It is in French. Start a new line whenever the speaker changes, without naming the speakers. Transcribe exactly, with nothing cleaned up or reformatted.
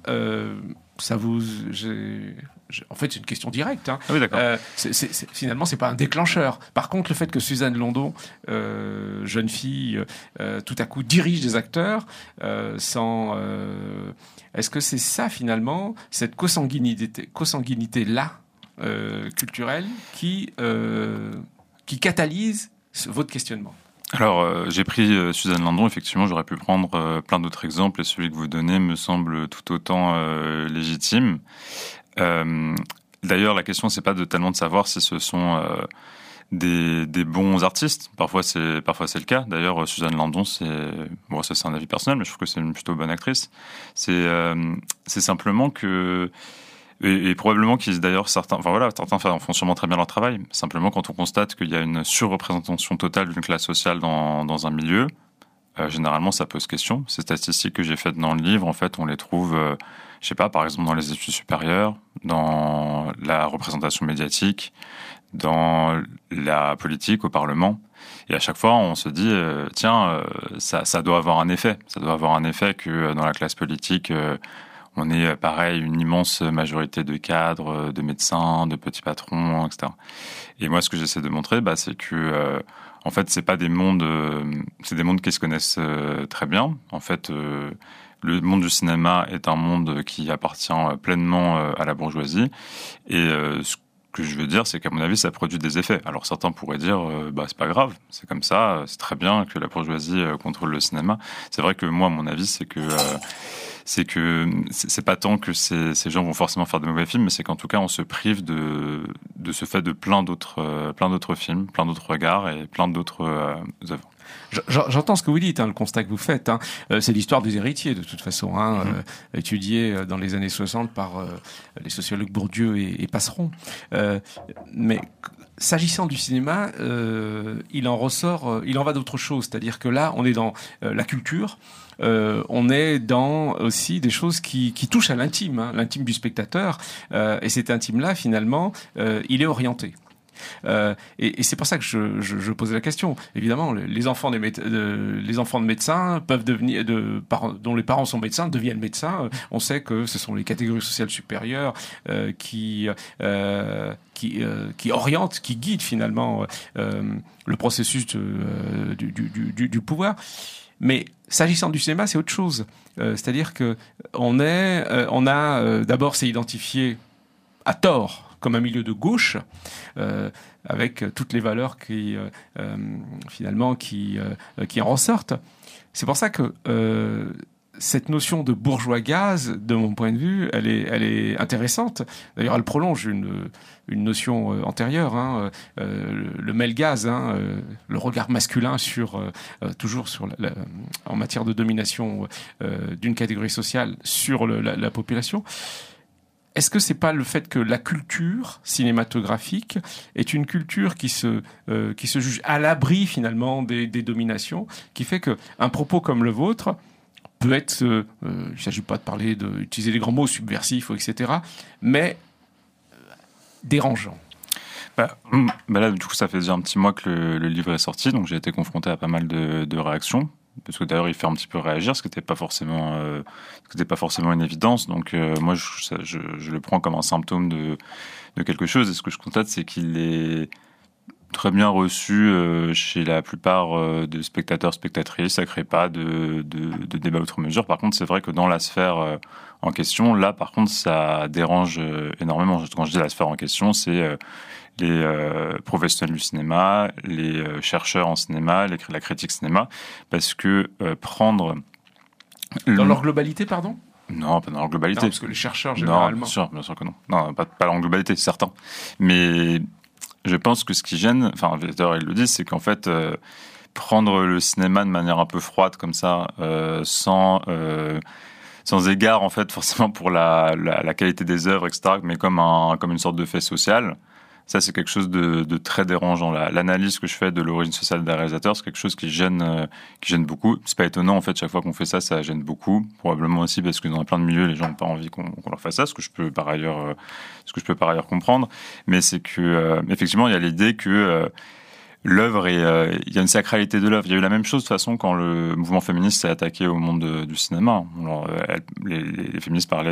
euh, ça vous... J'ai... En fait, c'est une question directe. Hein.
Ah oui, d'accord.
Euh, c'est, c'est, c'est, finalement, c'est pas un déclencheur. Par contre, le fait que Suzanne Landon, euh, jeune fille, euh, tout à coup dirige des acteurs, euh, sans, euh, est-ce que c'est ça finalement, cette consanguinité, consanguinité là, euh, culturelle, qui euh, qui catalyse votre questionnement?
Alors, euh, j'ai pris euh, Suzanne Landon. Effectivement, j'aurais pu prendre euh, plein d'autres exemples, et celui que vous donnez me semble tout autant euh, légitime. Euh, d'ailleurs, la question, c'est pas de tellement de savoir si ce sont euh, des, des bons artistes. Parfois, c'est parfois c'est le cas. D'ailleurs, Suzanne Landon, c'est bon, ça c'est un avis personnel, mais je trouve que c'est une plutôt bonne actrice. C'est euh, c'est simplement que et, et probablement qu'ils d'ailleurs certains, enfin voilà, certains font sûrement très bien leur travail. Simplement, quand on constate qu'il y a une surreprésentation totale d'une classe sociale dans dans un milieu, euh, généralement, ça pose question. Ces statistiques que j'ai faites dans le livre, en fait, on les trouve euh, je sais pas, par exemple dans les études supérieures, dans la représentation médiatique, dans la politique au Parlement. Et à chaque fois, on se dit, euh, tiens, euh, ça, ça doit avoir un effet. Ça doit avoir un effet que euh, dans la classe politique, euh, on est euh, pareil, une immense majorité de cadres, de médecins, de petits patrons, et cetera. Et moi, ce que j'essaie de montrer, bah, c'est que, euh, en fait, c'est pas des mondes, euh, c'est des mondes qui se connaissent euh, très bien. En fait, euh, le monde du cinéma est un monde qui appartient pleinement à la bourgeoisie. Et euh, ce que je veux dire, c'est qu'à mon avis, ça produit des effets. Alors certains pourraient dire, euh, bah c'est pas grave, c'est comme ça, c'est très bien que la bourgeoisie euh, contrôle le cinéma. C'est vrai que moi, mon avis, c'est que euh, c'est que c'est pas tant que ces, ces gens vont forcément faire de mauvais films, mais c'est qu'en tout cas, on se prive de de ce fait de plein d'autres euh, plein d'autres films, plein d'autres regards et plein d'autres euh, œuvres.
J'entends ce que vous dites, hein, le constat que vous faites. Hein. Euh, c'est l'histoire des héritiers, de toute façon, hein, mmh. euh, étudiée dans les années soixante par euh, les sociologues Bourdieu et, et Passeron. Euh, mais s'agissant du cinéma, euh, il en ressort, euh, il en va d'autre chose. C'est-à-dire que là, on est dans euh, la culture. Euh, on est dans aussi des choses qui, qui touchent à l'intime, hein, l'intime du spectateur. Euh, et cet intime-là, finalement, euh, il est orienté. Euh, et, et c'est pour ça que je, je, je posais la question. Évidemment, les enfants, des méde- de, les enfants de médecins peuvent devenir, de, par, dont les parents sont médecins, deviennent médecins. On sait que ce sont les catégories sociales supérieures euh, qui, euh, qui, euh, qui orientent, qui guident finalement euh, le processus de, euh, du, du, du, du pouvoir. Mais s'agissant du cinéma, c'est autre chose. Euh, c'est-à-dire que on est, euh, on a euh, d'abord s'est identifié à tort comme un milieu de gauche, euh, avec toutes les valeurs qui, euh, euh, finalement, qui, euh, qui en ressortent. C'est pour ça que euh, cette notion de bourgeois gaz, de mon point de vue, elle est, elle est intéressante. D'ailleurs, elle prolonge une, une notion euh, antérieure, hein, euh, le, le male gaz, hein, euh, le regard masculin sur, euh, toujours sur la, la, en matière de domination euh, d'une catégorie sociale sur le, la, la population. Est-ce que c'est pas le fait que la culture cinématographique est une culture qui se euh, qui se juge à l'abri finalement des, des dominations, qui fait que un propos comme le vôtre peut être, euh, il ne s'agit pas de parler de utiliser des grands mots subversifs, et cetera, mais euh, dérangeant.
Bah, bah là, du coup, ça fait déjà un petit mois que le, le livre est sorti, donc j'ai été confronté à pas mal de, de réactions. Parce que d'ailleurs il fait un petit peu réagir, ce qui n'était pas forcément, euh, ce qui n'était pas forcément une évidence. Donc euh, moi je, je, je le prends comme un symptôme de, de quelque chose. Et ce que je constate, c'est qu'il est très bien reçu euh, chez la plupart euh, des spectateurs, spectatrices. Ça crée pas de, de, de débat outre mesure. Par contre, c'est vrai que dans la sphère euh, en question, là par contre, ça dérange euh, énormément. Quand je dis la sphère en question, c'est euh, les euh, professionnels du cinéma, les euh, chercheurs en cinéma, les, la critique cinéma, parce que euh, prendre...
Dans le... leur globalité, pardon ?
Non, pas dans leur globalité.
Non, parce que les chercheurs, généralement...
Non, bien sûr, bien sûr que non. Non, pas, pas dans leur globalité, c'est certain. Mais je pense que ce qui gêne, enfin, d'ailleurs, ils le disent, c'est qu'en fait, euh, prendre le cinéma de manière un peu froide, comme ça, euh, sans... Euh, sans égard, en fait, forcément pour la, la, la qualité des œuvres, et cetera, mais comme, un, comme une sorte de fait social... Ça, c'est quelque chose de, de très dérangeant. L'analyse que je fais de l'origine sociale des réalisateurs, c'est quelque chose qui gêne, euh, qui gêne beaucoup. C'est pas étonnant, en fait, chaque fois qu'on fait ça, ça gêne beaucoup. Probablement aussi parce que dans plein de milieux, les gens n'ont pas envie qu'on qu'on leur fasse ça, ce que je peux par ailleurs, euh, ce que je peux par ailleurs comprendre. Mais c'est que, euh, effectivement, il y a l'idée que euh, l'œuvre est, euh, il y a une sacralité de l'œuvre. Il y a eu la même chose de toute façon quand le mouvement féministe s'est attaqué au monde de, du cinéma. Alors, euh, les, les féministes parlaient